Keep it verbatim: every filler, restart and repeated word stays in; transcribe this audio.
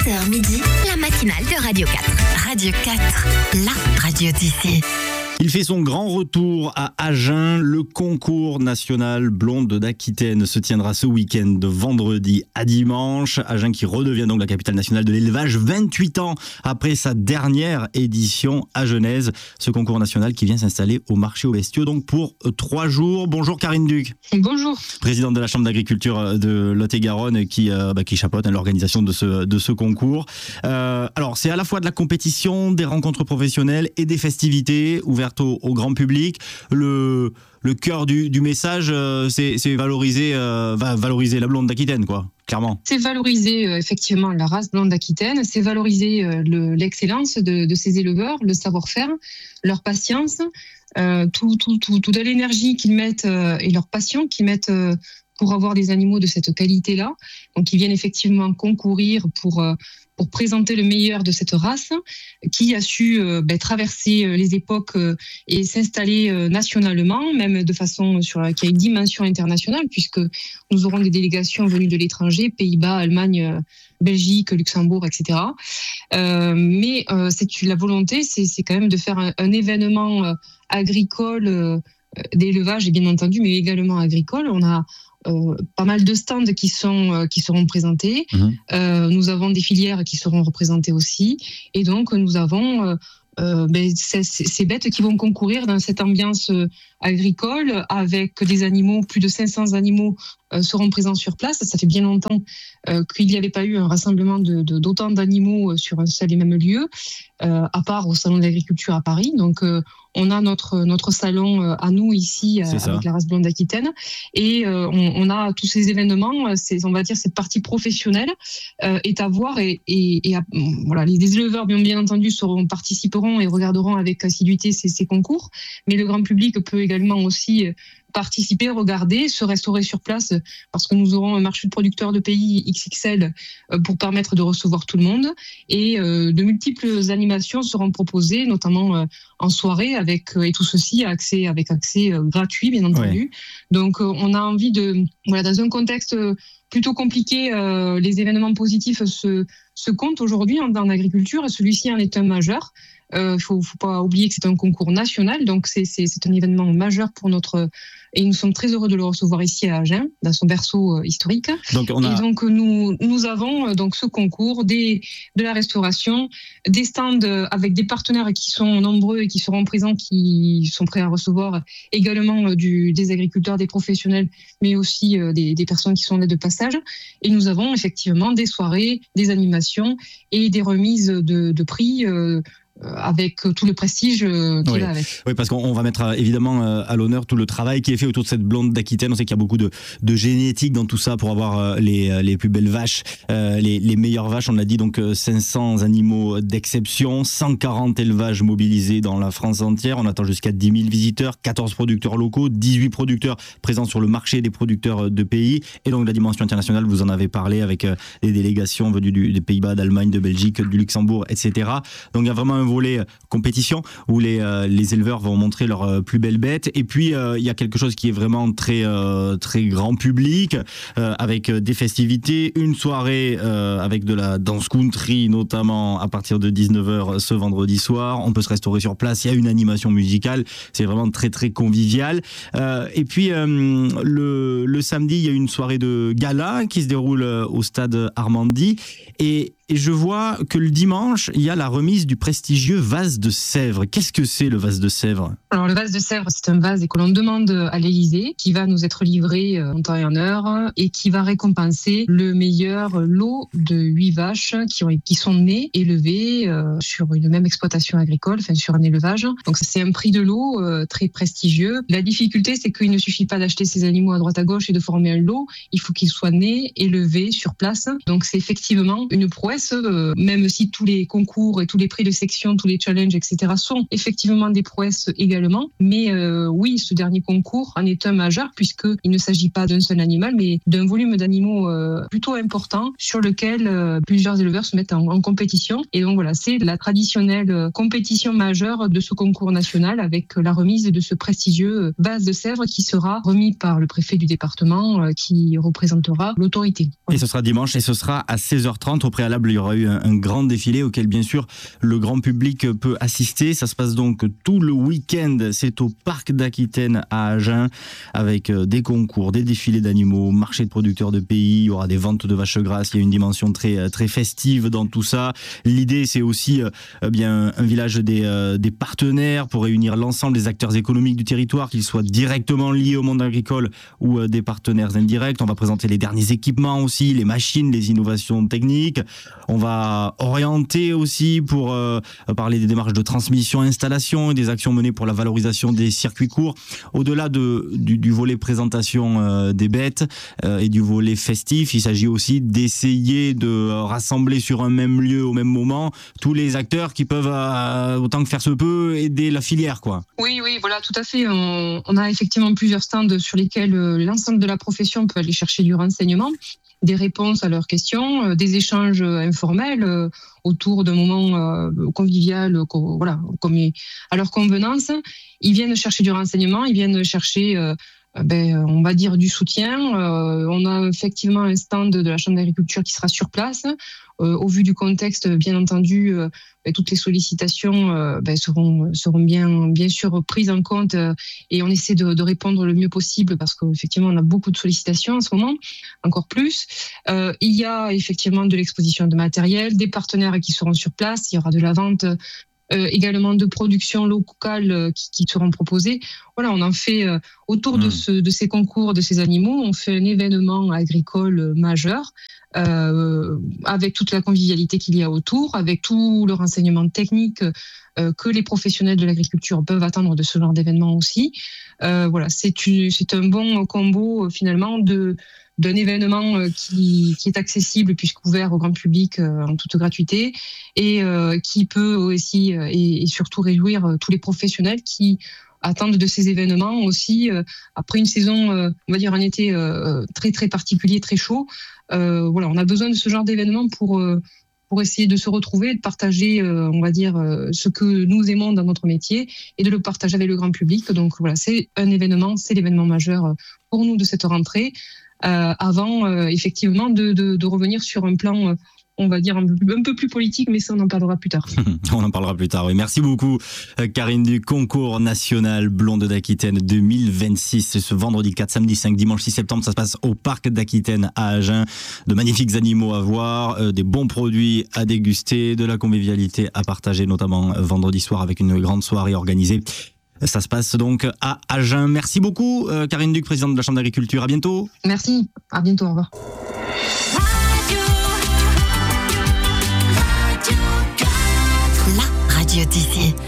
heures midi, la matinale de Radio quatre. Radio quatre, la radio d'ici. Il fait son grand retour à Agen. Le concours national blonde d'Aquitaine se tiendra ce week-end de vendredi à dimanche. Agen qui redevient donc la capitale nationale de l'élevage vingt-huit ans après sa dernière édition à Genèse. Ce concours national qui vient s'installer au marché aux bestiaux donc pour trois jours. Bonjour Karine Duc. Bonjour. Présidente de la Chambre d'agriculture de Lot-et-Garonne qui, euh, bah, qui chapeaute hein, l'organisation de ce, de ce concours. Euh, alors c'est à la fois de la compétition, des rencontres professionnelles et des festivités ouvertes Au, au grand public. Le, le cœur du, du message, euh, c'est, c'est valoriser, euh, va valoriser la blonde d'Aquitaine, quoi, clairement. C'est valoriser euh, effectivement la race blonde d'Aquitaine, c'est valoriser euh, le, l'excellence de, de ces éleveurs, le savoir-faire, leur patience, euh, tout, tout, tout, toute l'énergie qu'ils mettent euh, et leur passion qu'ils mettent euh, pour avoir des animaux de cette qualité-là. Donc, ils viennent effectivement concourir pour... Euh, pour présenter le meilleur de cette race qui a su euh, ben, traverser euh, les époques euh, et s'installer euh, nationalement, même de façon sur qui a une dimension internationale, puisque nous aurons des délégations venues de l'étranger, Pays-Bas, Allemagne, euh, Belgique, Luxembourg, et cetera. Euh, mais euh, c'est la volonté, c'est, c'est quand même de faire un, un événement euh, agricole, euh, d'élevage et bien entendu, mais également agricole. On a Euh, pas mal de stands qui sont euh, qui seront présentés. Mmh. Euh, nous avons des filières qui seront représentées aussi, et donc nous avons euh, euh, ben, ces, ces bêtes qui vont concourir dans cette ambiance agricole avec des animaux, plus de cinq cents animaux euh, seront présents sur place. Ça fait bien longtemps euh, qu'il n'y avait pas eu un rassemblement de, de, d'autant d'animaux sur un seul et même lieu, euh, à part au salon de l'agriculture à Paris. Donc euh, on a notre notre salon euh, à nous ici euh, avec la race blonde d'Aquitaine, et euh, on, on a tous ces événements. C'est, on va dire, cette partie professionnelle euh, est à voir, et, et, et à, voilà, les, les éleveurs bien bien entendu seront participeront et regarderont avec assiduité ces, ces concours, mais le grand public peut également aussi participer, regarder, se restaurer sur place, parce que nous aurons un marché de producteurs de pays X X L pour permettre de recevoir tout le monde, et de multiples animations seront proposées, notamment en soirée, avec et tout ceci accès avec accès gratuit bien entendu. Ouais. Donc on a envie de voilà, dans un contexte plutôt compliqué, euh, les événements positifs se se comptent aujourd'hui en, en agriculture, et celui-ci en est un majeur. Il euh, faut, faut pas oublier que c'est un concours national, donc c'est, c'est, c'est un événement majeur pour notre... Et nous sommes très heureux de le recevoir ici à Agen, dans son berceau euh, historique. Donc on a... Et donc nous, nous avons euh, donc ce concours, des, de la restauration, des stands avec des partenaires qui sont nombreux et qui seront présents, qui sont prêts à recevoir également euh, du, des agriculteurs, des professionnels, mais aussi euh, des, des personnes qui sont là de passage. Et nous avons effectivement des soirées, des animations et des remises de, de prix euh, avec tout le prestige qu'il oui. a avec. Oui, parce qu'on va mettre évidemment à l'honneur tout le travail qui est fait autour de cette blonde d'Aquitaine. On sait qu'il y a beaucoup de, de génétique dans tout ça pour avoir les, les plus belles vaches, les, les meilleures vaches. On l'a dit, donc cinq cents animaux d'exception, cent quarante élevages mobilisés dans la France entière. On attend jusqu'à dix mille visiteurs, quatorze producteurs locaux, dix-huit producteurs présents sur le marché des producteurs de pays. Et donc la dimension internationale, vous en avez parlé avec les délégations venues du, des Pays-Bas, d'Allemagne, de Belgique, du Luxembourg, et cetera. Donc il y a vraiment un volet compétition où les, euh, les éleveurs vont montrer leurs euh, plus belles bêtes, et puis euh, il y a quelque chose qui est vraiment très, euh, très grand public euh, avec des festivités, une soirée euh, avec de la danse country notamment à partir de dix-neuf heures ce vendredi soir. On peut se restaurer sur place, il y a une animation musicale, c'est vraiment très très convivial. Euh, et puis euh, le, le samedi il y a une soirée de gala qui se déroule au stade Armandie, et Et je vois que le dimanche, il y a la remise du prestigieux vase de Sèvres. Qu'est-ce que c'est le vase de Sèvres ? Alors le vase de Sèvres, c'est un vase que l'on demande à l'Élysée, qui va nous être livré en temps et en heure, et qui va récompenser le meilleur lot de huit vaches qui, ont, qui sont nées, élevées euh, sur une même exploitation agricole, enfin sur un élevage. Donc c'est un prix de lot euh, très prestigieux. La difficulté, c'est qu'il ne suffit pas d'acheter ces animaux à droite à gauche et de former un lot. Il faut qu'ils soient nés, élevés sur place. Donc c'est effectivement une prouesse. Euh, même si tous les concours et tous les prix de section, tous les challenges, et cetera sont effectivement des prouesses également. Mais euh, oui, ce dernier concours en est un majeur, puisqu'il ne s'agit pas d'un seul animal, mais d'un volume d'animaux euh, plutôt important sur lequel euh, plusieurs éleveurs se mettent en, en compétition. Et donc voilà, c'est la traditionnelle compétition majeure de ce concours national, avec la remise de ce prestigieux vase de Sèvres qui sera remis par le préfet du département euh, qui représentera l'autorité. Voilà. Et ce sera dimanche, et ce sera à seize heures trente. Au préalable, il y aura eu un, un grand défilé auquel bien sûr le grand public peut assister. Ça se passe donc tout le week-end, c'est au Parc d'Aquitaine à Agen, avec des concours, des défilés d'animaux, marché de producteurs de pays, il y aura des ventes de vaches grasses, il y a une dimension très, très festive dans tout ça. L'idée c'est aussi euh, bien un village des, euh, des partenaires pour réunir l'ensemble des acteurs économiques du territoire, qu'ils soient directement liés au monde agricole ou euh, des partenaires indirects. On va présenter les derniers équipements aussi, les machines, les innovations techniques. On va orienter aussi pour euh, parler des démarches de transmission, installation et des actions menées pour la valorisation des circuits courts. Au-delà de, du, du volet présentation euh, des bêtes euh, et du volet festif, il s'agit aussi d'essayer de rassembler sur un même lieu au même moment tous les acteurs qui peuvent, euh, autant que faire se peut, aider la filière, quoi. Oui, oui, voilà, tout à fait. On, on a effectivement plusieurs stands sur lesquels euh, l'ensemble de la profession peut aller chercher du renseignement, des réponses à leurs questions, euh, des échanges informels euh, autour d'un moment euh, convivial, euh, voilà, comme à leur convenance. Ils viennent chercher du renseignement, ils viennent chercher, euh, ben, on va dire, du soutien. Euh, on a effectivement un stand de la Chambre d'agriculture qui sera sur place. Euh, au vu du contexte, bien entendu, euh, ben, toutes les sollicitations euh, ben, seront, seront bien, bien sûr prises en compte euh, et on essaie de, de répondre le mieux possible parce qu'effectivement, on a beaucoup de sollicitations en ce moment, encore plus. Euh, il y a effectivement de l'exposition de matériel, des partenaires qui seront sur place, il y aura de la vente Euh, également de productions locales euh, qui, qui seront proposées. Voilà, on en fait euh, autour mmh. de, ce, de ces concours, de ces animaux, on fait un événement agricole majeur euh, avec toute la convivialité qu'il y a autour, avec tout le renseignement technique euh, que les professionnels de l'agriculture peuvent attendre de ce genre d'événement aussi. Euh, voilà, c'est, une, c'est un bon combo euh, finalement de d'un événement qui, qui est accessible puisqu'ouvert au grand public euh, en toute gratuité et euh, qui peut aussi euh, et, et surtout réjouir euh, tous les professionnels qui attendent de ces événements aussi euh, après une saison, euh, on va dire un été euh, très très particulier, très chaud. Euh, voilà, on a besoin de ce genre d'événement pour euh, pour essayer de se retrouver, de partager, euh, on va dire, euh, ce que nous aimons dans notre métier et de le partager avec le grand public. Donc voilà, c'est un événement, c'est l'événement majeur pour nous de cette rentrée. Euh, avant euh, effectivement de, de, de revenir sur un plan euh, on va dire un peu, un peu plus politique, mais ça on en parlera plus tard. On en parlera plus tard, oui. Merci beaucoup Karine du concours national Blonde d'Aquitaine deux mille vingt-six. C'est ce vendredi quatre, samedi cinq, dimanche six septembre. Ça se passe au Parc d'Aquitaine à Agen. De magnifiques animaux à voir, euh, des bons produits à déguster, de la convivialité à partager, notamment vendredi soir avec une grande soirée organisée. Ça se passe donc à Agen. Merci beaucoup, euh, Karine Duc, présidente de la Chambre d'agriculture. À bientôt. Merci. À bientôt. Au revoir. La radio d'ici.